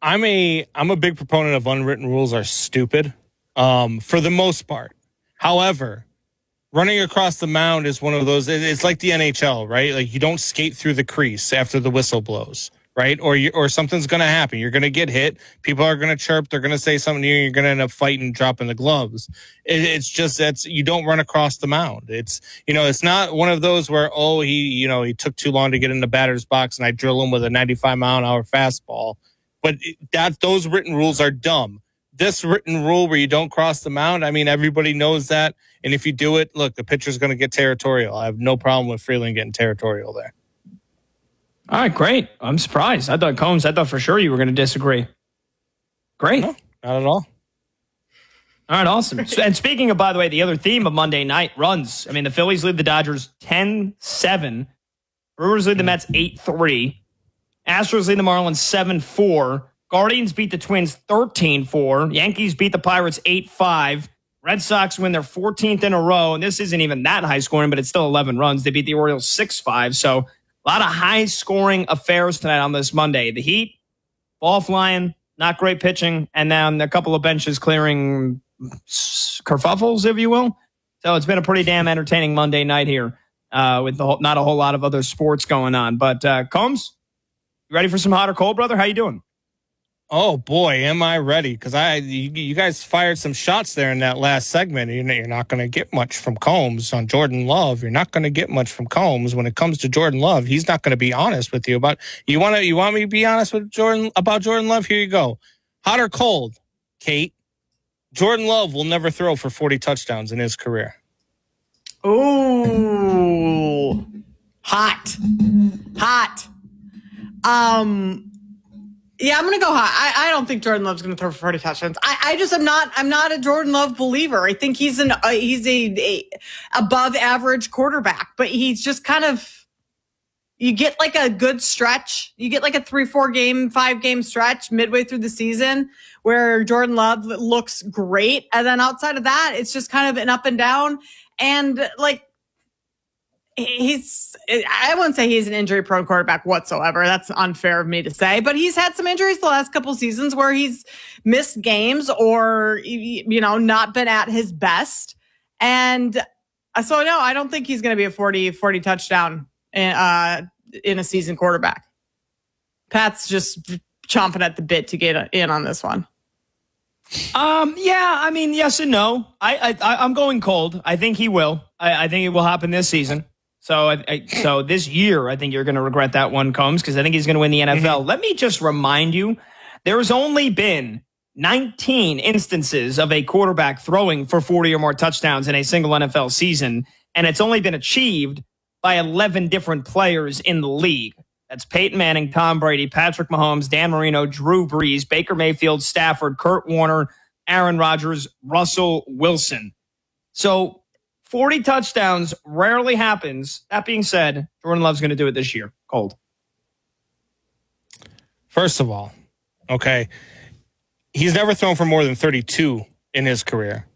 I'm a big proponent of unwritten rules are stupid, for the most part. However, running across the mound is one of those. It's like the NHL, right? Like you don't skate through the crease after the whistle blows, right? Or something's going to happen. You're going to get hit. People are going to chirp. They're going to say something to you. You're going to end up fighting, dropping the gloves. It's just you don't run across the mound. It's not one of those where he took too long to get in the batter's box and I drill him with a 95-mile-an-hour fastball. But those written rules are dumb. This written rule where you don't cross the mound, I mean, everybody knows that. And if you do it, look, the pitcher's going to get territorial. I have no problem with Freeland getting territorial there. All right, great. I'm surprised. I thought for sure you were going to disagree. Great. No, not at all. All right, awesome. And speaking of, by the way, the other theme of Monday night, runs. I mean, the Phillies lead the Dodgers 10-7. Brewers lead the Mets 8-3. Astros lead the Marlins 7-4. Guardians beat the Twins 13-4. Yankees beat the Pirates 8-5. Red Sox win their 14th in a row. And this isn't even that high scoring, but it's still 11 runs. They beat the Orioles 6-5. So a lot of high scoring affairs tonight on this Monday. The Heat, ball flying, not great pitching, and then a couple of benches clearing kerfuffles, if you will. So it's been a pretty damn entertaining Monday night here with not a whole lot of other sports going on. But Combs? You ready for some hot or cold, brother? How you doing? Oh, boy, am I ready. Because you guys fired some shots there in that last segment. You're not going to get much from Combs on Jordan Love. You're not going to get much from Combs when it comes to Jordan Love. He's not going to be honest with you about. You want me to be honest with Jordan about Jordan Love? Here you go. Hot or cold, Kate? Jordan Love will never throw for 40 touchdowns in his career. Ooh, hot. Yeah, I'm going to go high. I don't think Jordan Love's going to throw for 40 touchdowns. I'm not a Jordan Love believer. I think he's a above average quarterback, but he's just kind of, you get like a good stretch. You get like a 3-4 game, 5 game stretch midway through the season where Jordan Love looks great. And then outside of that, it's just kind of an up and down. And like, I wouldn't say he's an injury-prone quarterback whatsoever. That's unfair of me to say. But he's had some injuries the last couple seasons where he's missed games or, not been at his best. And so, no, I don't think he's going to be a 40 touchdown in a season quarterback. Pat's just chomping at the bit to get in on this one. Yeah, I mean, yes and no. I'm going cold. I think he will. I think it will happen this season. So so this year, I think you're going to regret that one, Combs, because I think he's going to win the NFL. Mm-hmm. Let me just remind you, there's only been 19 instances of a quarterback throwing for 40 or more touchdowns in a single NFL season, and it's only been achieved by 11 different players in the league. That's Peyton Manning, Tom Brady, Patrick Mahomes, Dan Marino, Drew Brees, Baker Mayfield, Stafford, Kurt Warner, Aaron Rodgers, Russell Wilson. So 40 touchdowns rarely happens. That being said, Jordan Love's going to do it this year. Cold. First of all, okay, he's never thrown for more than 32 in his career.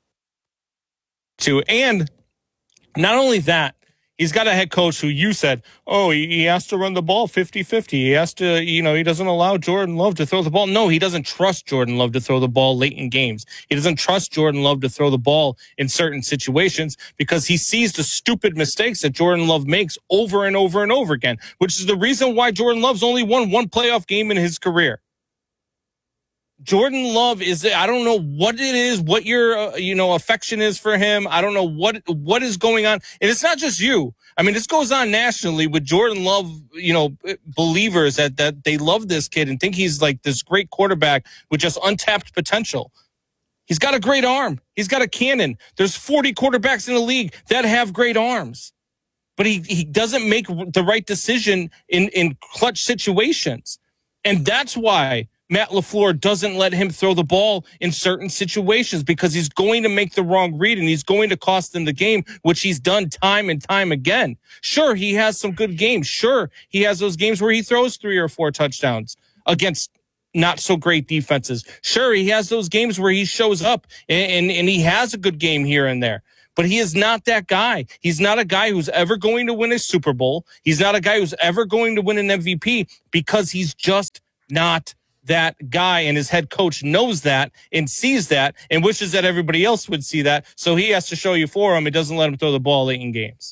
And not only that, he's got a head coach who you said, he has to run the ball 50-50. He has to, he doesn't allow Jordan Love to throw the ball. No, he doesn't trust Jordan Love to throw the ball late in games. He doesn't trust Jordan Love to throw the ball in certain situations because he sees the stupid mistakes that Jordan Love makes over and over and over again, which is the reason why Jordan Love's only won one playoff game in his career. Jordan Love I don't know what it is, what your, affection is for him. I don't know what is going on. And it's not just you. I mean, this goes on nationally with Jordan Love, believers that they love this kid and think he's like this great quarterback with just untapped potential. He's got a great arm. He's got a cannon. There's 40 quarterbacks in the league that have great arms, but he doesn't make the right decision in clutch situations. And that's why Matt LaFleur doesn't let him throw the ball in certain situations because he's going to make the wrong read and he's going to cost them the game, which he's done time and time again. Sure, he has some good games. Sure, he has those games where he throws 3 or 4 touchdowns against not so great defenses. Sure, he has those games where he shows up and he has a good game here and there. But he is not that guy. He's not a guy who's ever going to win a Super Bowl. He's not a guy who's ever going to win an MVP because he's just not that guy and his head coach knows that and sees that and wishes that everybody else would see that. So he has to show you for him. It doesn't let him throw the ball late in games.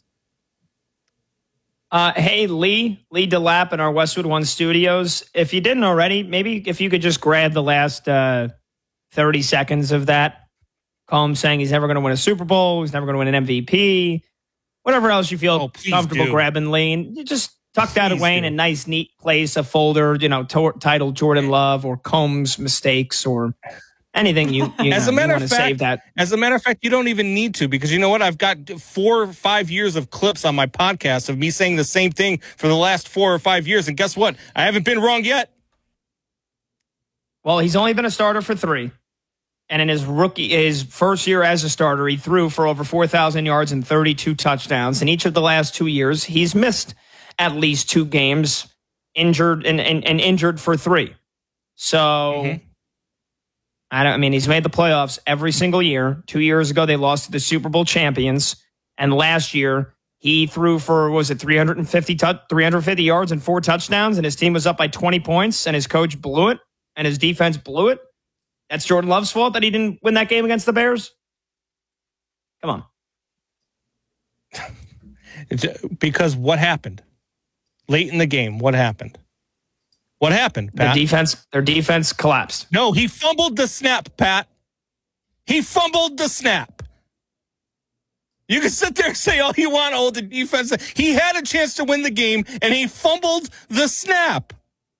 Hey, Lee DeLapp in our Westwood One studios. If you didn't already, maybe if you could just grab the last 30 seconds of that. Combs saying he's never going to win a Super Bowl. He's never going to win an MVP. Whatever else you feel comfortable grabbing, Lee. And you just tuck that away in a nice, neat place, a folder, titled Jordan Love or Combs mistakes or anything you as a matter of fact, save that. As a matter of fact, you don't even need to, because you know what? I've got 4 or 5 years of clips on my podcast of me saying the same thing for the last 4 or 5 years. And guess what? I haven't been wrong yet. Well, he's only been a starter for 3. And in his first year as a starter, he threw for over 4,000 yards and 32 touchdowns. In each of the last 2 years, he's missed at least 2 games, injured and injured for 3. So, he's made the playoffs every single year. 2 years ago, they lost to the Super Bowl champions. And last year, he threw for, 350 yards and 4 touchdowns, and his team was up by 20 points, and his coach blew it, and his defense blew it. That's Jordan Love's fault that he didn't win that game against the Bears? Come on. Because what happened? Late in the game, what happened? What happened, Pat? Their defense collapsed. No, he fumbled the snap, Pat. He fumbled the snap. You can sit there and say all you want, the defense. He had a chance to win the game, and he fumbled the snap.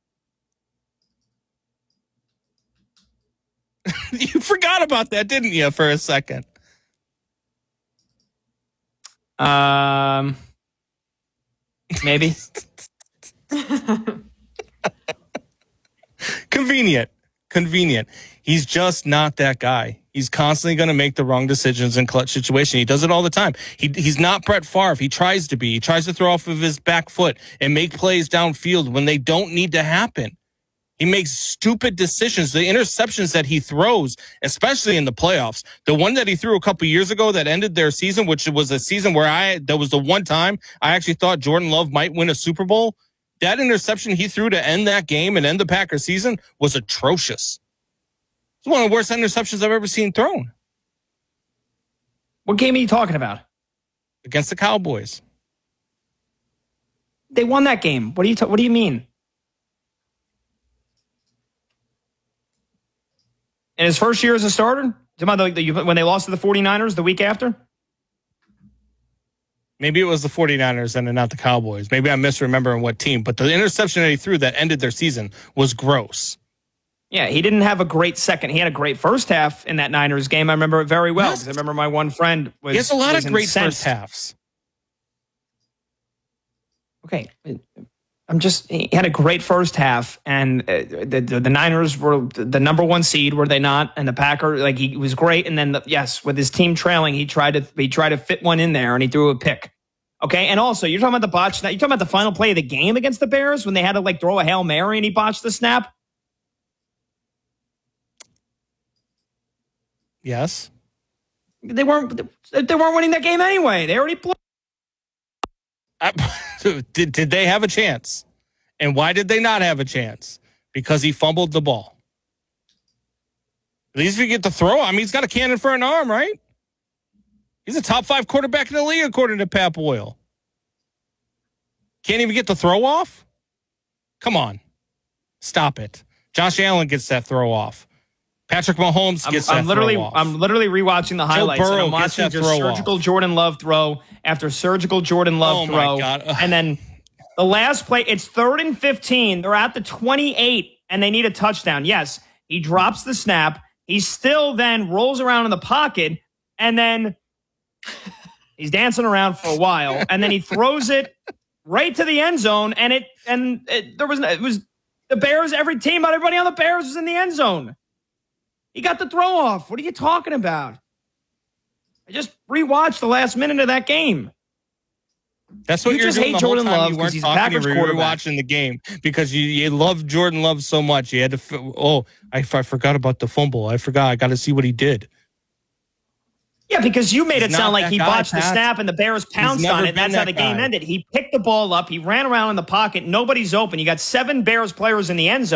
You forgot about that, didn't you, for a second? Maybe. Convenient. He's just not that guy. He's constantly going to make the wrong decisions in clutch situations. He does it all the time. He's not Brett Favre. He tries to be. He tries to throw off of his back foot and make plays downfield when they don't need to happen. He makes stupid decisions. The interceptions that he throws, especially in the playoffs, the one that he threw a couple years ago that ended their season, which was a season where that was the one time I actually thought Jordan Love might win a Super Bowl. That interception he threw to end that game and end the Packers season was atrocious. It's one of the worst interceptions I've ever seen thrown. What game are you talking about? Against the Cowboys. They won that game. What do you mean? In his first year as a starter? When they lost to the 49ers the week after? Maybe it was the 49ers and not the Cowboys. Maybe I'm misremembering what team. But the interception that he threw that ended their season was gross. Yeah, he didn't have a great second. He had a great first half in that Niners game. I remember it very well. Because I remember my one friend was He has a lot of great incensed. first halves. Okay. He had a great first half, and the Niners were the number 1 seed, were they not? And the Packer, he was great. And then, with his team trailing, he tried to fit one in there, and he threw a pick. Okay, and also, you're talking about the botch. You're talking about the final play of the game against the Bears when they had to throw a Hail Mary and he botched the snap. Yes. They weren't winning that game anyway. They already blew. Did they have a chance? And why did they not have a chance? Because he fumbled the ball. At least if you get to throw, he's got a cannon for an arm, right? He's a top 5 quarterback in the league, according to Pat Boyle. Can't even get the throw off? Come on. Stop it. Josh Allen gets that throw off. Patrick Mahomes gets that throw off. I'm literally rewatching the highlights. Joe Burrow and I'm watching gets that just throw surgical off. Jordan Love throw after surgical Jordan Love throw. My God. And then the last play, it's 3rd and 15. They're at the 28, and they need a touchdown. Yes, he drops the snap. He still then rolls around in the pocket, and then he's dancing around for a while, and then he throws it right to the end zone, and it was the Bears. Everybody on the Bears was in the end zone. He got the throw off. What are you talking about? I just rewatched the last minute of that game. That's what you you're just doing hate the whole Jordan time. Love You weren't because he's a talking, Packers you were quarterback. watching the game because you love Jordan Love so much. You had to. I forgot about the fumble. I forgot. I got to see what he did. Yeah, because you made He's it sound not like that he guy, botched the Pat. snap and the Bears pounced never on it. And been that's how that the game guy. ended. He picked the ball up. He ran around in the pocket. Nobody's open. You got 7 Bears players in the end zone.